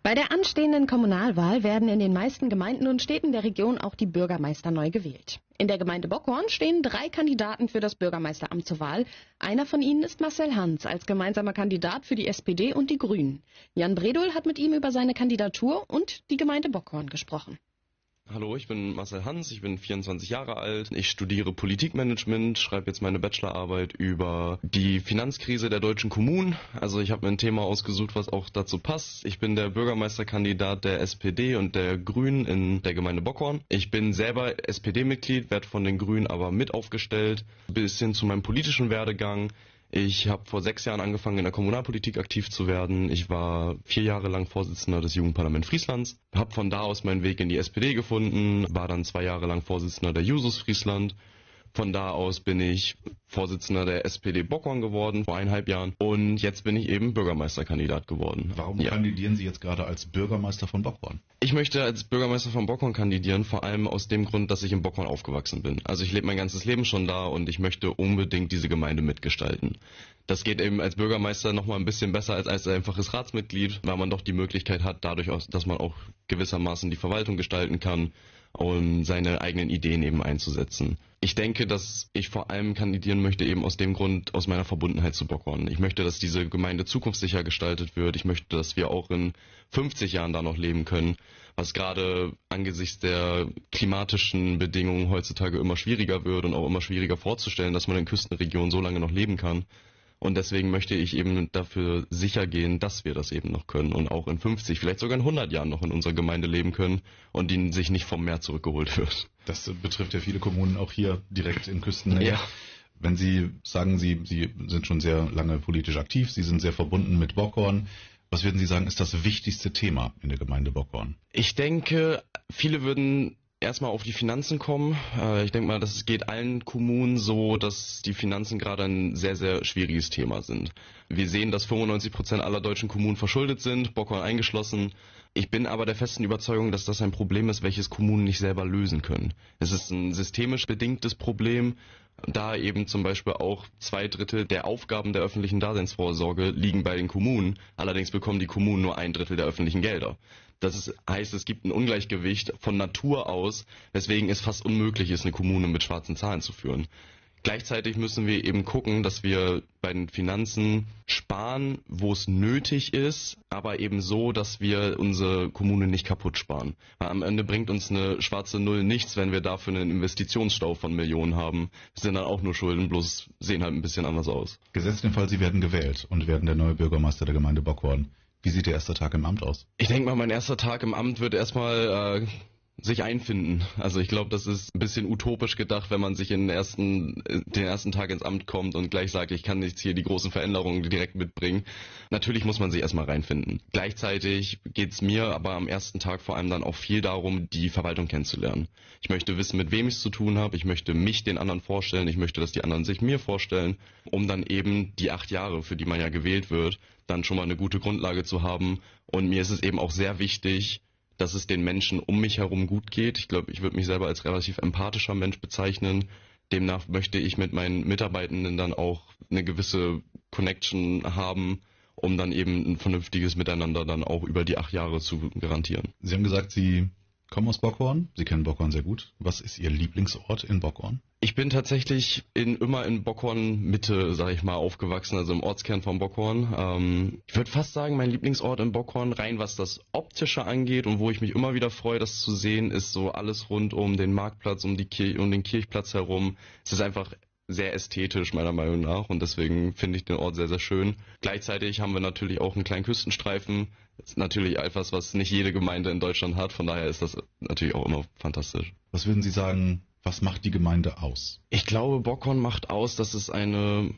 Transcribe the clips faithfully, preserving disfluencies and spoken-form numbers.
Bei der anstehenden Kommunalwahl werden in den meisten Gemeinden und Städten der Region auch die Bürgermeister neu gewählt. In der Gemeinde Bockhorn stehen drei Kandidaten für das Bürgermeisteramt zur Wahl. Einer von ihnen ist Marcel Hans als gemeinsamer Kandidat für die S P D und die Grünen. Jan Bredow hat mit ihm über seine Kandidatur und die Gemeinde Bockhorn gesprochen. Hallo, ich bin Marcel Hans, ich bin vierundzwanzig Jahre alt. Ich studiere Politikmanagement, schreibe jetzt meine Bachelorarbeit über die Finanzkrise der deutschen Kommunen. Also ich habe mir ein Thema ausgesucht, was auch dazu passt. Ich bin der Bürgermeisterkandidat der S P D und der Grünen in der Gemeinde Bockhorn. Ich bin selber S P D-Mitglied, werde von den Grünen aber mit aufgestellt. Bis hin zu meinem politischen Werdegang. Ich habe vor sechs Jahren angefangen, in der Kommunalpolitik aktiv zu werden. Ich war vier Jahre lang Vorsitzender des Jugendparlaments Frieslands, habe von da aus meinen Weg in die S P D gefunden, war dann zwei Jahre lang Vorsitzender der Jusos Friesland. Von da aus bin ich Vorsitzender der S P D Bockhorn geworden, vor eineinhalb Jahren. Und jetzt bin ich eben Bürgermeisterkandidat geworden. Warum ja. kandidieren Sie jetzt gerade als Bürgermeister von Bockhorn? Ich möchte als Bürgermeister von Bockhorn kandidieren, vor allem aus dem Grund, dass ich in Bockhorn aufgewachsen bin. Also ich lebe mein ganzes Leben schon da und ich möchte unbedingt diese Gemeinde mitgestalten. Das geht eben als Bürgermeister nochmal ein bisschen besser als als einfaches Ratsmitglied, weil man doch die Möglichkeit hat, dadurch, auch, dass man auch gewissermaßen die Verwaltung gestalten kann und seine eigenen Ideen eben einzusetzen. Ich denke, dass ich vor allem kandidieren möchte eben aus dem Grund, aus meiner Verbundenheit zu Bockhorn. Ich möchte, dass diese Gemeinde zukunftssicher gestaltet wird. Ich möchte, dass wir auch in fünfzig Jahren da noch leben können, was gerade angesichts der klimatischen Bedingungen heutzutage immer schwieriger wird und auch immer schwieriger vorzustellen, dass man in Küstenregionen so lange noch leben kann. Und deswegen möchte ich eben dafür sicher gehen, dass wir das eben noch können und auch in fünfzig, vielleicht sogar in hundert Jahren noch in unserer Gemeinde leben können und die sich nicht vom Meer zurückgeholt wird. Das betrifft ja viele Kommunen auch hier direkt in Küstennähe. Ja. Wenn Sie sagen, Sie, Sie sind schon sehr lange politisch aktiv, Sie sind sehr verbunden mit Bockhorn. Was würden Sie sagen, ist das wichtigste Thema in der Gemeinde Bockhorn? Ich denke, viele würden erstmal auf die Finanzen kommen. Ich denke mal, das geht allen Kommunen so, dass die Finanzen gerade ein sehr, sehr schwieriges Thema sind. Wir sehen, dass fünfundneunzig Prozent aller deutschen Kommunen verschuldet sind, Bockhorn eingeschlossen. Ich bin aber der festen Überzeugung, dass das ein Problem ist, welches Kommunen nicht selber lösen können. Es ist ein systemisch bedingtes Problem, da eben zum Beispiel auch zwei Drittel der Aufgaben der öffentlichen Daseinsvorsorge liegen bei den Kommunen. Allerdings bekommen die Kommunen nur ein Drittel der öffentlichen Gelder. Das ist, heißt, es gibt ein Ungleichgewicht von Natur aus, weswegen es fast unmöglich ist, eine Kommune mit schwarzen Zahlen zu führen. Gleichzeitig müssen wir eben gucken, dass wir bei den Finanzen sparen, wo es nötig ist, aber eben so, dass wir unsere Kommune nicht kaputt sparen. Weil am Ende bringt uns eine schwarze Null nichts, wenn wir dafür einen Investitionsstau von Millionen haben. Das sind dann auch nur Schulden, bloß sehen halt ein bisschen anders aus. Gesetzt den Fall, Sie werden gewählt und werden der neue Bürgermeister der Gemeinde Bockhorn. Wie sieht der erste Tag im Amt aus? Ich denke mal, mein erster Tag im Amt wird erstmal äh, sich einfinden. Also ich glaube, das ist ein bisschen utopisch gedacht, wenn man sich in den ersten, den ersten Tag ins Amt kommt und gleich sagt, ich kann jetzt hier die großen Veränderungen direkt mitbringen. Natürlich muss man sich erstmal reinfinden. Gleichzeitig geht es mir aber am ersten Tag vor allem dann auch viel darum, die Verwaltung kennenzulernen. Ich möchte wissen, mit wem ich es zu tun habe. Ich möchte mich den anderen vorstellen. Ich möchte, dass die anderen sich mir vorstellen, um dann eben die acht Jahre, für die man ja gewählt wird, dann schon mal eine gute Grundlage zu haben. Und mir ist es eben auch sehr wichtig, dass es den Menschen um mich herum gut geht. Ich glaube, ich würde mich selber als relativ empathischer Mensch bezeichnen. Demnach möchte ich mit meinen Mitarbeitenden dann auch eine gewisse Connection haben, um dann eben ein vernünftiges Miteinander dann auch über die acht Jahre zu garantieren. Sie haben gesagt, Sie kommen aus Bockhorn. Sie kennen Bockhorn sehr gut. Was ist Ihr Lieblingsort in Bockhorn? Ich bin tatsächlich in, immer in Bockhorn Mitte, sage ich mal, aufgewachsen, also im Ortskern von Bockhorn. Ähm, ich würde fast sagen, mein Lieblingsort in Bockhorn, rein was das Optische angeht und wo ich mich immer wieder freue, das zu sehen, ist so alles rund um den Marktplatz, um, die Kir- um den Kirchplatz herum. Es ist einfach sehr ästhetisch meiner Meinung nach und deswegen finde ich den Ort sehr, sehr schön. Gleichzeitig haben wir natürlich auch einen kleinen Küstenstreifen. Das ist natürlich etwas, was nicht jede Gemeinde in Deutschland hat, von daher ist das natürlich auch immer fantastisch. Was würden Sie sagen, was macht die Gemeinde aus? Ich glaube, Bockhorn macht aus, dass es eine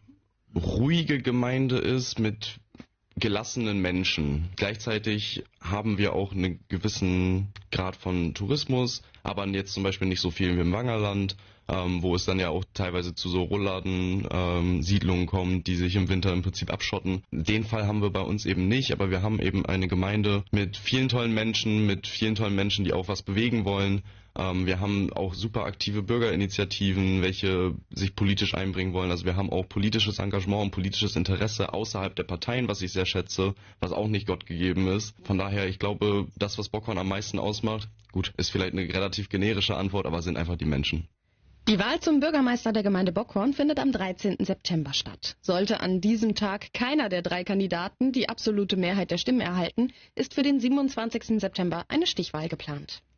ruhige Gemeinde ist mit gelassenen Menschen. Gleichzeitig haben wir auch einen gewissen Grad von Tourismus, aber jetzt zum Beispiel nicht so viel wie im Wangerland, ähm, wo es dann ja auch teilweise zu so Rollladen-Siedlungen ähm, kommt, die sich im Winter im Prinzip abschotten. Den Fall haben wir bei uns eben nicht, aber wir haben eben eine Gemeinde mit vielen tollen Menschen, mit vielen tollen Menschen, die auch was bewegen wollen. Ähm, wir haben auch super aktive Bürgerinitiativen, welche sich politisch einbringen wollen. Also wir haben auch politisches Engagement und politisches Interesse außerhalb der Parteien, was ich sehr schätze, was auch nicht Gott gegeben ist. Von daher daher, ich glaube, das, was Bockhorn am meisten ausmacht, gut, ist vielleicht eine relativ generische Antwort, aber sind einfach die Menschen. Die Wahl zum Bürgermeister der Gemeinde Bockhorn findet am dreizehnten September statt. Sollte an diesem Tag keiner der drei Kandidaten die absolute Mehrheit der Stimmen erhalten, ist für den siebenundzwanzigsten September eine Stichwahl geplant.